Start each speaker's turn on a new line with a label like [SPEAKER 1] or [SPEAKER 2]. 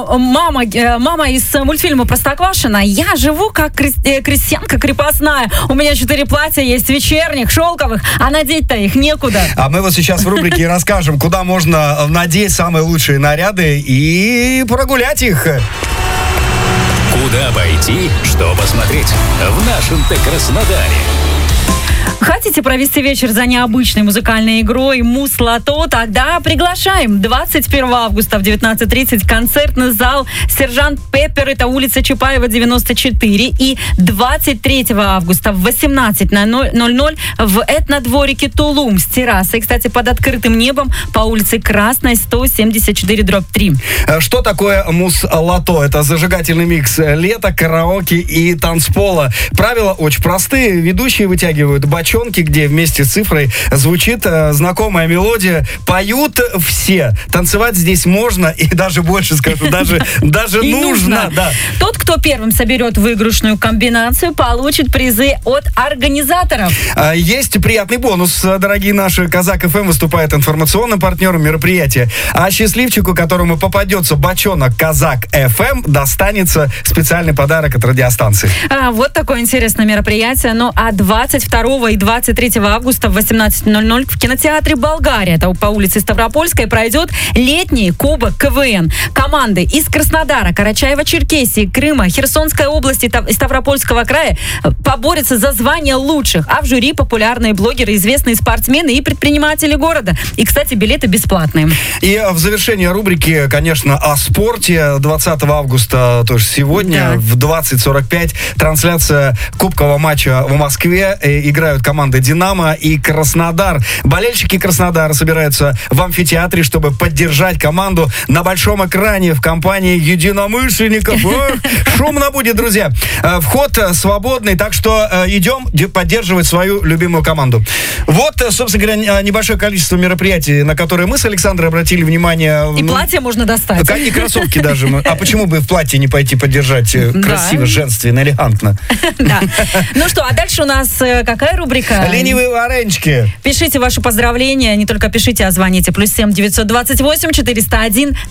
[SPEAKER 1] мама из мультфильма «Простоквашино». Я живу как крестьянка крепостная. У меня 4 платья есть, вечерних, шелковых, а надеть-то их некуда.
[SPEAKER 2] А мы вот сейчас в рубрике расскажем, куда можно надеть самые лучшие наряды и прогулять их.
[SPEAKER 3] Куда пойти, что посмотреть в нашем-то Краснодаре?
[SPEAKER 1] Хотите провести вечер за необычной музыкальной игрой «Мус-лото»? Тогда приглашаем. 21 августа в 19:30 концертный зал «Сержант Пеппер», это улица Чапаева, 94. И 23 августа в 18:00 в этнодворике «Тулум» с террасой, кстати, под открытым небом по улице Красной, 174/3.
[SPEAKER 2] Что такое «Мус-лото»? Это зажигательный микс лета, караоке и танцпола. Правила очень простые. Ведущие вытягивают бочонки, где вместе с цифрой звучит знакомая мелодия. Поют все. Танцевать здесь можно и даже больше скажу, даже нужно. Да.
[SPEAKER 1] Тот, кто первым соберет выигрышную комбинацию, получит призы от организаторов.
[SPEAKER 2] Есть приятный бонус, дорогие наши. Казак ФМ выступает информационным партнером мероприятия. А счастливчику, которому попадется бочонок Казак ФМ, достанется специальный подарок от радиостанции.
[SPEAKER 1] Вот такое интересное мероприятие. Ну, а 22 и 23 августа в 18:00 в кинотеатре «Болгария», это по улице Ставропольской, пройдет летний кубок КВН. Команды из Краснодара, Карачаева-Черкесии, Крыма, Херсонской области и Ставропольского края поборются за звание лучших. А в жюри популярные блогеры, известные спортсмены и предприниматели города. И, кстати, билеты бесплатные.
[SPEAKER 2] И в завершение рубрики, конечно, о спорте. 20 августа, тоже сегодня, в 20:45 трансляция кубкового матча в Москве. Играют команды «Динамо» и «Краснодар». Болельщики Краснодара собираются в амфитеатре, чтобы поддержать команду на большом экране в компании единомышленников. Шумно будет, друзья. Вход свободный, так что идем поддерживать свою любимую команду. Вот, собственно говоря, небольшое количество мероприятий, на которые мы с Александрой обратили внимание.
[SPEAKER 1] И платье можно достать.
[SPEAKER 2] И кроссовки даже. А почему бы в платье не пойти поддержать красиво, женственно, элегантно?
[SPEAKER 1] Да. Ну что, а дальше у нас какая рубрика?
[SPEAKER 2] Ленивые варенички.
[SPEAKER 1] Пишите ваши поздравления, не только пишите, а звоните. +7 928 401